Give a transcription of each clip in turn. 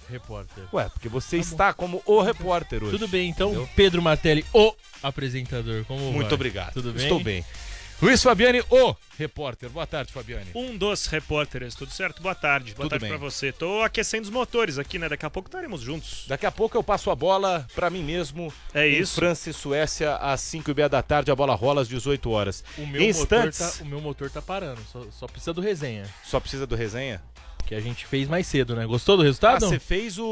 repórter. Ué, porque você está como o repórter hoje. Tudo bem, então, entendeu? Pedro Martelli, o apresentador. Como Muito vai? obrigado. Tudo bem? Estou bem. Luiz Fabiani, o repórter. Boa tarde, Fabiani. Um dos repórteres, tudo certo? Boa tarde. Boa Tudo tarde bem. pra você. Tô aquecendo os motores aqui, né? Daqui a pouco estaremos juntos. Daqui a pouco eu passo a bola pra mim mesmo. É em isso. França e Suécia, às 5h30 da tarde, a bola rola às 18 horas. O meu, Instantes. o meu motor tá parando, só precisa do resenha. Só precisa do resenha? Que a gente fez mais cedo, né? Gostou do resultado? Você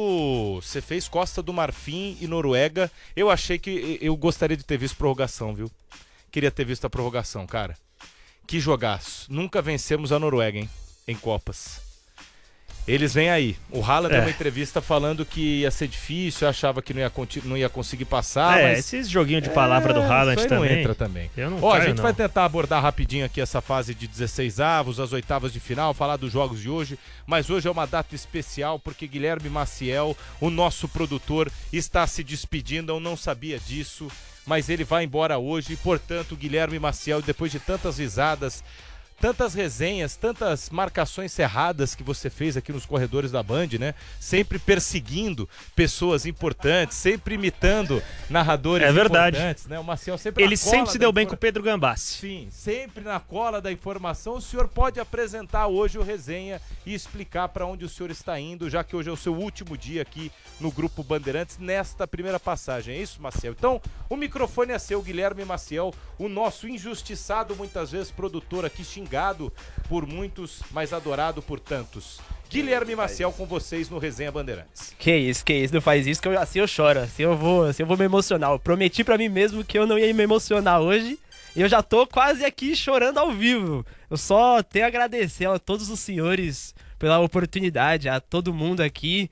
fez Costa do Marfim e Noruega. Eu achei que eu gostaria de ter visto prorrogação, viu? Queria ter visto a prorrogação, cara. Que jogaço. Nunca vencemos a Noruega, hein? Em Copas. Eles vêm aí. O Haaland deu uma entrevista falando que ia ser difícil, achava que não ia conseguir passar. Mas esses joguinhos de palavra do Haaland isso aí também. não entra também. Eu não Ó, a caio, gente não. vai tentar abordar rapidinho aqui essa fase de 16avos, as oitavas de final, falar dos jogos de hoje, mas hoje é uma data especial porque Guilherme Maciel, o nosso produtor, está se despedindo. Eu não sabia disso, mas ele vai embora hoje e, portanto, Guilherme Maciel, depois de tantas risadas, tantas resenhas, tantas marcações cerradas que você fez aqui nos corredores da Band, né? Sempre perseguindo pessoas importantes, sempre imitando narradores importantes, né? O Maciel sempre Ele sempre se deu bem com o Pedro Gambassi. Sim, sempre na cola da informação. O senhor pode apresentar hoje o resenha e explicar para onde o senhor está indo, já que hoje é o seu último dia aqui no Grupo Bandeirantes, nesta primeira passagem. É isso, Maciel? Então, o microfone é seu, Guilherme Maciel, o nosso injustiçado, muitas vezes produtor aqui, xingado por muitos, mas adorado por tantos. Guilherme Maciel com vocês no Resenha Bandeirantes. Que isso, não faz isso, que assim eu choro, assim eu vou me emocionar. Eu prometi pra mim mesmo que eu não ia me emocionar hoje, e eu já tô quase aqui chorando ao vivo. Eu só tenho a agradecer a todos os senhores pela oportunidade, a todo mundo aqui,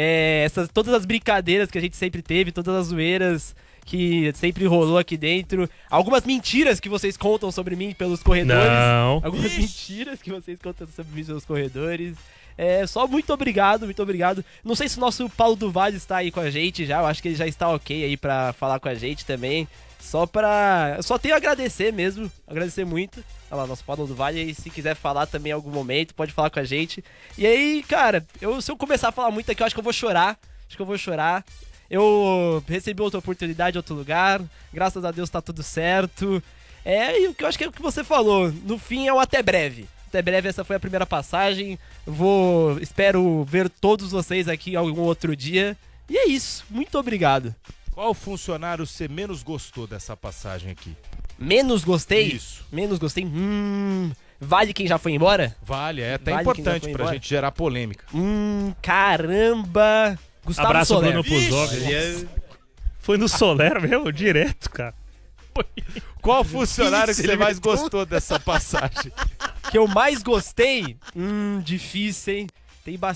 todas as brincadeiras que a gente sempre teve, todas as zoeiras que sempre rolou aqui dentro, algumas mentiras que vocês contam sobre mim pelos corredores. Não. Algumas mentiras que vocês contam sobre mim pelos corredores. Só muito obrigado. Não sei se o nosso Paulo do Vale está aí com a gente já, eu acho que ele já está ok aí pra falar com a gente também. Eu só tenho a agradecer mesmo, agradecer muito. Olha lá, nosso Paulo do Vale, e se quiser falar também em algum momento, pode falar com a gente. E aí, cara, se eu começar a falar muito aqui, eu acho que eu vou chorar. Eu recebi outra oportunidade em outro lugar, graças a Deus tá tudo certo. E o que eu acho que é o que você falou, no fim é o até breve. Até breve, essa foi a primeira passagem. Espero ver todos vocês aqui algum outro dia. E é isso, muito obrigado. Qual funcionário você menos gostou dessa passagem aqui? Menos gostei? Isso. Menos gostei? Vale quem já foi embora? Vale, é até Vale quem já importante foi pra embora? gente gerar polêmica. Caramba! Gustavo Abraço, Soler. Bruno Puzov. Foi no Soler mesmo, direto, cara. Qual funcionário que você mais gostou dessa passagem? Que eu mais gostei? Difícil, hein? Tem bastante.